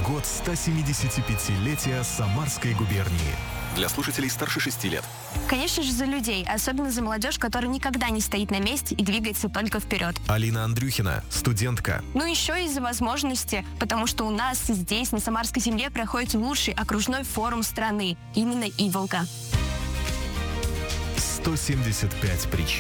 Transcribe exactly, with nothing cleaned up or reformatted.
год ста семидесятипятилетия Самарской губернии. Для слушателей старше шести лет. Конечно же, за людей, особенно за молодежь, которая никогда не стоит на месте и двигается только вперед. Алина Андрюхина, студентка. Ну еще и за возможности, потому что у нас здесь, на Самарской земле, проходит лучший окружной форум страны, именно Иволга. сто семьдесят пять причин.